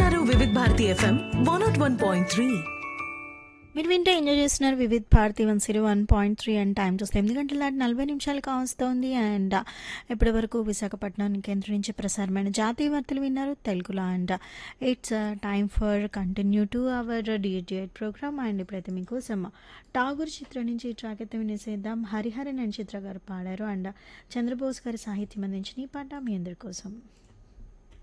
వింటున్నారు వివిధ భారతి ఎఫ్ఎం 101.3. మీరు వింటే ఎంజాయ్ చేస్తున్నారు వివిధ్ భారతి 101.3 అండ్ టైం చూస్తే 8 గంటల 40 నిమిషాలు కావస్తోంది. అండ్ ఇప్పటి వరకు విశాఖపట్నం కేంద్రం నుంచి ప్రసారమైన జాతీయ వార్తలు విన్నారు తెలుగులో. And it's time for continue to our D.Ed programme. And ఇప్పుడైతే మీకోసం ఠాగూర్ చిత్రం నుంచి ఈ ట్రాక్ అయితే వినేసేద్దాం. హరిహరన్ అండ్ చిత్ర గారు పాడారు. అండ్ చంద్రబోస్ గారి సాహిత్యం అందించిన ఈ పాట మీ అందరి కోసం.